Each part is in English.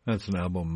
That's an album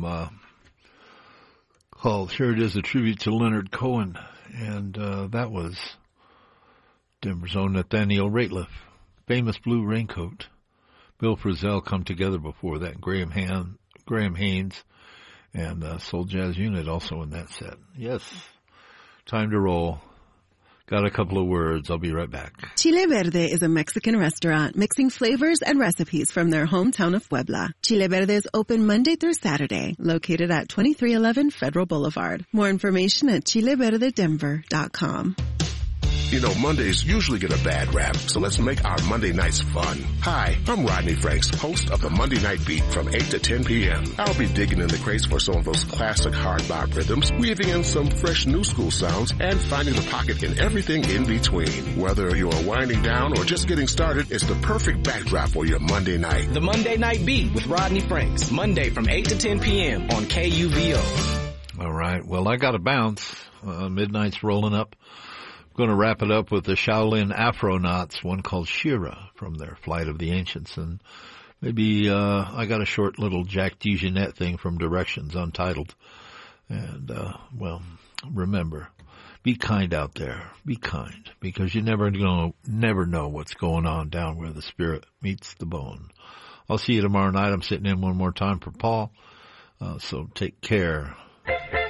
called Here It Is, a tribute to Leonard Cohen. And that was Denver's own Nathaniel Rateliff, Famous Blue Raincoat. Bill Frisell come together before that. Graham Haynes and Soul Jazz Unit also in that set. Yes, time to roll. Got a couple of words. I'll be right back. Chile Verde is a Mexican restaurant mixing flavors and recipes from their hometown of Puebla. Chile Verde is open Monday through Saturday, located at 2311 Federal Boulevard. More information at chileverdedenver.com. You know, Mondays usually get a bad rap, so let's make our Monday nights fun. Hi, I'm Rodney Franks, host of the Monday Night Beat from 8 to 10 p.m. I'll be digging in the crates for some of those classic hard bop rhythms, weaving in some fresh new school sounds, and finding the pocket in everything in between. Whether you're winding down or just getting started, it's the perfect backdrop for your Monday night. The Monday Night Beat with Rodney Franks, Monday from 8 to 10 p.m. on KUVO. All right, well, I got to bounce. Midnight's rolling up. Going to wrap it up with the Shaolin Afronauts, one called Shira from their Flight of the Ancients. And maybe I got a short little Jack DeJohnette thing from Directions, Untitled. And, well, remember, be kind out there. Be kind, because you never know what's going on down where the spirit meets the bone. I'll see you tomorrow night. I'm sitting in one more time for Paul. So take care.